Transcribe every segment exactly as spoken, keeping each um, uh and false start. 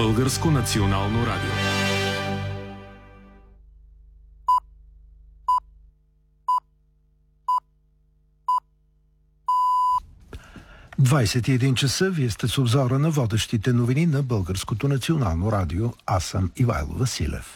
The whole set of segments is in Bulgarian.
Българско национално радио. двайсет и един часа, вие сте с обзора на водещите новини на Българското национално радио. Аз съм Ивайло Василев.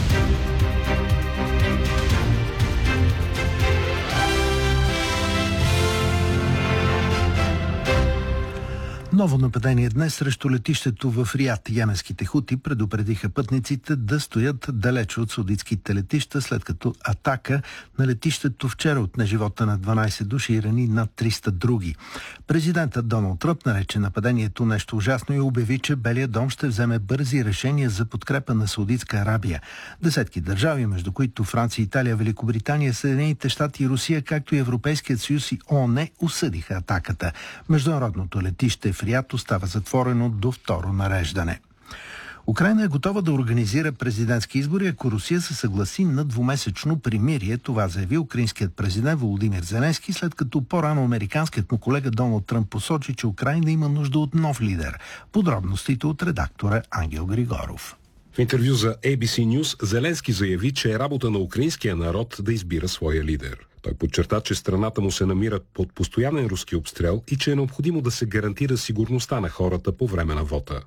Ново нападение днес срещу летището в Риад. Йеменските хути предупредиха пътниците да стоят далече от саудитските летища, след като атака на летището вчера отне живота на дванайсет души и рани над триста други. Президентът Доналд Тръмп нарече нападението нещо ужасно и обяви, че Белия дом ще вземе бързи решения за подкрепа на Саудитска Арабия. Десетки държави, между които Франция, Италия, Великобритания, Съединените щати и Русия, както и Европейският съюз и ООН, осъдиха атаката. Международното летище в Риад остава затворено до второ нареждане. Украйна е готова да организира президентски избори, ако Русия се съгласи на двумесечно примирие. Това заяви украинският президент Володимир Зеленски, след като по-рано американският му колега Доналд Тръмп посочи, че Украйна има нужда от нов лидер. Подробностите от редактора Ангел Григоров. В интервю за Ей Би Си News Зеленски заяви, че е работа на украинския народ да избира своя лидер. Той подчерта, че страната му се намира под постоянен руски обстрел и че е необходимо да се гарантира сигурността на хората по време на вота.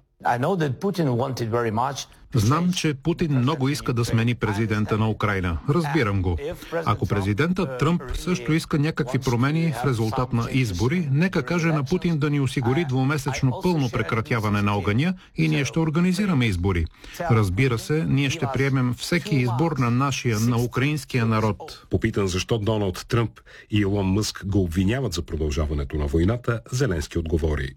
Знам, че Путин много иска да смени президента на Украйна. Разбирам го. Ако президентът Тръмп също иска някакви промени в резултат на избори, нека каже на Путин да ни осигури двумесечно пълно прекратяване на огъня и ние ще организираме избори. Разбира се, ние ще приемем всеки избор на нашия, на украинския народ. Попитан защо Доналд Тръмп и Илон Мъск го обвиняват за продължаването на войната, Зеленски отговори.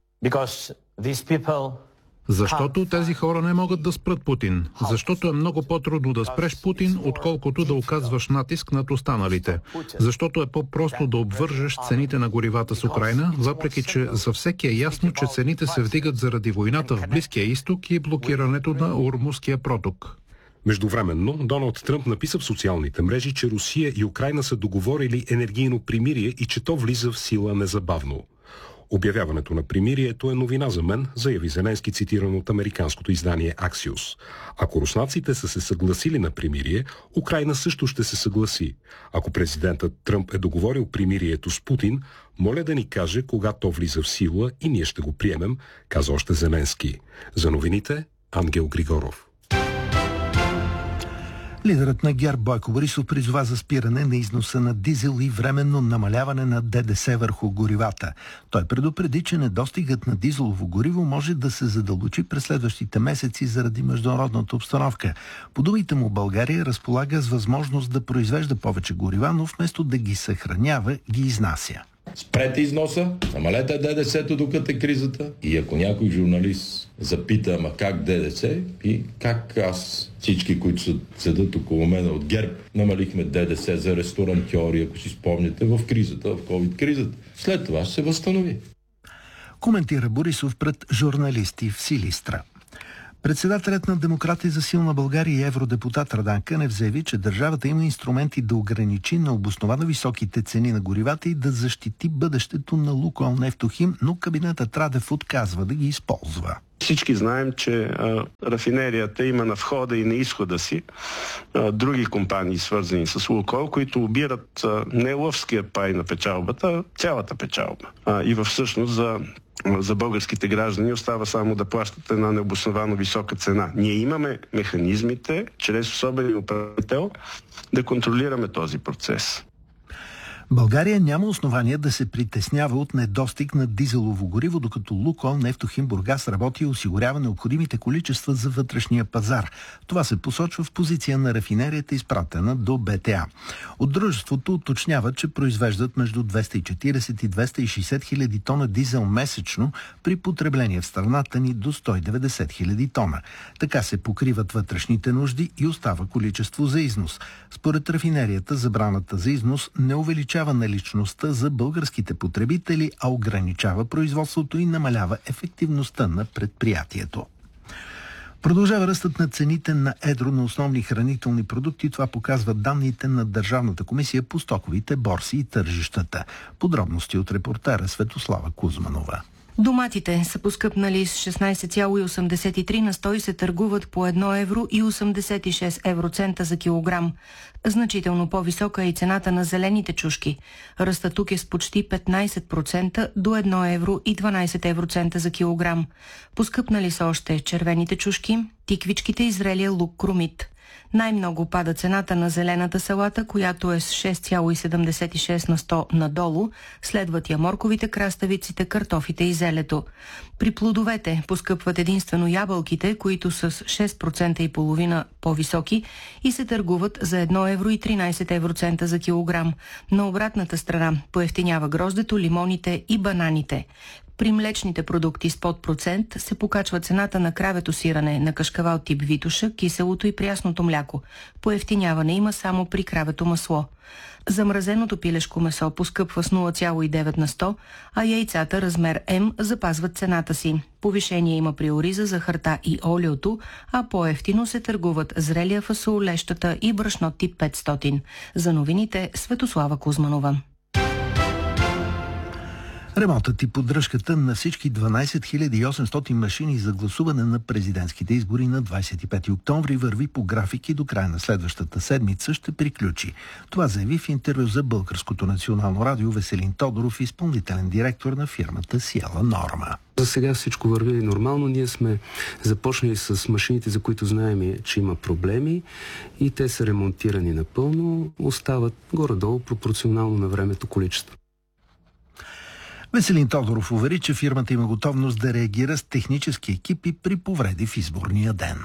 Защото тези хора не могат да спрат Путин. Защото е много по-трудно да спреш Путин, отколкото да оказваш натиск над останалите. Защото е по-просто да обвържеш цените на горивата с Украйна, въпреки че за всеки е ясно, че цените се вдигат заради войната в Близкия изток и блокирането на Ормузския проток. Междувременно, Доналд Тръмп написа в социалните мрежи, че Русия и Украйна са договорили енергийно примирие и че то влиза в сила незабавно. Обявяването на примирието е новина за мен, заяви Зеленски, цитиран от американското издание Axios. Ако руснаците са се съгласили на примирие, Украйна също ще се съгласи. Ако президентът Тръмп е договорил примирието с Путин, моля да ни каже кога то влиза в сила и ние ще го приемем, каза още Зеленски. За новините, Ангел Григоров. Лидерът на ГЕРБ Бойко Борисов призова за спиране на износа на дизел и временно намаляване на Д Д С върху горивата. Той предупреди, че недостигът на дизелово гориво може да се задълбочи през следващите месеци заради международната обстановка. По думите му, България разполага с възможност да произвежда повече горива, но вместо да ги съхранява, ги изнася. Спрете износа, намалете Д Д С-то докато е кризата и ако някой журналист запита, ама как Д Д С и как аз, всички, които седат около мен от ГЕРБ, намалихме Д Д С за ресторантьори, ако си спомняте, в кризата, в COVID-кризата. След това ще се възстанови. Коментира Борисов пред журналисти в Силистра. Председателят на Демократи за силна България и евродепутат Радан Кънев заяви, че държавата има инструменти да ограничи необосновано високите цени на горивата и да защити бъдещето на Лукойл Нефтохим, но кабинетът Радев отказва да ги използва. Всички знаем, че а, рафинерията има на входа и на изхода си а, други компании, свързани с Лукойл, които обират а, не лъвския пай на печалбата, а цялата печалба. А, и във всъщност за за българските граждани остава само да плащат една необосновано висока цена. Ние имаме механизмите, чрез особен управител, да контролираме този процес. България няма основания да се притеснява от недостиг на дизелово гориво, докато Лукойл Нефтохим Бургас работи и осигурява необходимите количества за вътрешния пазар. Това се посочва в позиция на рафинерията, изпратена до Б Т А. От дружеството уточняват, че произвеждат между двеста и четирийсет и двеста и шейсет хиляди тона дизел месечно при потребление в страната ни до сто и деветдесет хиляди тона. Така се покриват вътрешните нужди и остава количество за износ. Според рафинерията, забраната за износ не увеличава наличността за българските потребители, а ограничава производството и намалява ефективността на предприятието. Продължава ръстът на цените на едро на основни хранителни продукти. Това показват данните на Държавната комисия по стоковите борси и тържищата. Подробности от репортера Светослава Кузманова. Доматите са поскъпнали с шестнайсет цяло и осемдесет и три на сто и се търгуват по едно евро и осемдесет и шест евроцента за килограм. Значително по-висока е и цената на зелените чушки. Ръстът тук е с почти петнайсет процента до едно евро и дванайсет евроцента за килограм. Поскъпнали са още червените чушки, тиквичките и зрелия лук кромит. Най-много пада цената на зелената салата, която е с шест цяло и седемдесет и шест на сто надолу, следват я морковите, краставиците, картофите и зелето. При плодовете поскъпват единствено ябълките, които са с шест процента и половина по-високи и се търгуват за едно евро и тринайсет евроцента за килограм. На обратната страна поевтинява гроздето, лимоните и бананите. При млечните продукти с под процент се покачва цената на кравето сирене, на кашкавал тип Витоша, киселото и прясното мляко. Поевтиняване има само при кравето масло. Замразеното пилешко месо поскъпва с нула цяло и девет на сто, а яйцата размер М запазват цената си. Повишение има при ориза, захарта и олиото, а по-евтино се търгуват зрелия фасул, лещата и брашно тип петстотин. За новините Светослава Кузманова. Ремонтът и поддръжката на всички дванайсет хиляди и осемстотин машини за гласуване на президентските избори на двайсет и пети октомври върви по график и до края на следващата седмица ще приключи. Това заяви в интервю за Българското национално радио Веселин Тодоров, изпълнителен директор на фирмата Сиела Норма. За сега всичко върви нормално. Ние сме започнали с машините, за които знаем, че има проблеми и те са ремонтирани напълно. Остават горе-долу пропорционално на времето количество. Веселин Тодоров увери, че фирмата има готовност да реагира с технически екипи при повреди в изборния ден.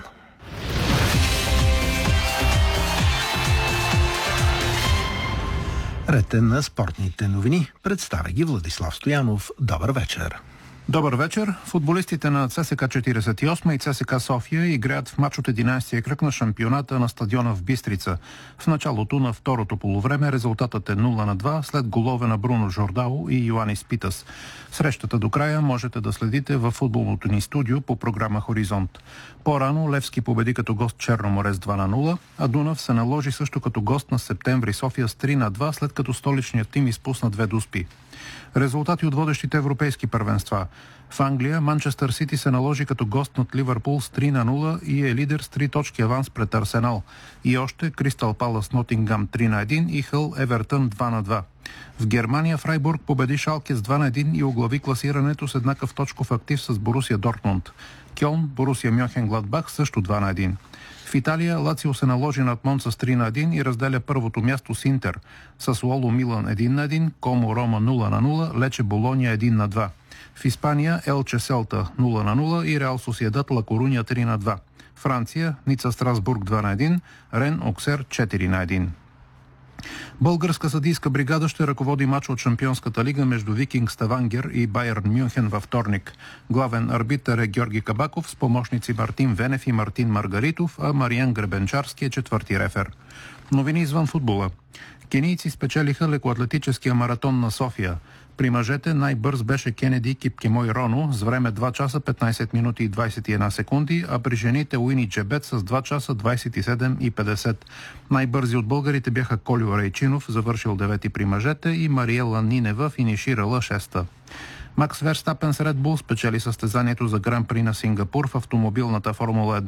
Ред е на спортните новини. Представя ги Владислав Стоянов. Добър вечер. Добър вечер. Футболистите на ЦСКА четирийсет и осма и ЦСКА София играят в мач от единайсетия кръг на шампионата на стадиона в Бистрица. В началото на второто полувреме резултатът е нула на два след голове на Бруно Жордао и Йоанис Питас. Срещата до края можете да следите във футболното ни студио по програма Хоризонт. По-рано Левски победи като гост Черно море с два на нула, а Дунав се наложи също като гост на Септември София с три на два, след като столичният тим изпусна две дуспи. Резултати от водещите европейски първенства. В Англия Манчестър Сити се наложи като гост над Ливърпул с три на нула и е лидер с три точки аванс пред Арсенал. И още Кристал Палас Нотингам три на един и Хъл Евертън два на два. В Германия Фрайбург победи Шалке с два на един и оглави класирането с еднакъв точков актив с Борусия Дортмунд. Кьолн, Борусия Мьохенгладбах също два на един. В Италия Лацио се наложи над Монца с три на един и разделя първото място с Интер. Сасуоло Милан един на един, Комо Рома нула на нула, Лече Болония един на два. В Испания Елче Селта нула на нула и Реал Сосиедад Ла Коруня три на два. Франция Ница Страсбург два на един, Рен Оксер четири на един. Българска съдийска бригада ще ръководи мач от Шампионската лига между Викинг Ставангер и Байерн Мюнхен във вторник. Главен арбитър е Георги Кабаков с помощници Мартин Венев и Мартин Маргаритов, а Мариан Гребенчарски е четвърти рефер. Новини извън футбола. Кенийци спечелиха лекоатлетическия маратон на София. При мъжете най-бърз беше Кенеди Кипкемой Роно с време два часа петнайсет минути и двайсет и една секунди, а при жените Уини Джебет с два часа двайсет и седем и петдесет. Най-бързи от българите бяха Колю Рейчинов, завършил девети при мъжете, и Мариела Нинева, финиширала шеста. Макс Верстапен с Ред Бул спечели състезанието за Гран-при на Сингапур в автомобилната Формула едно.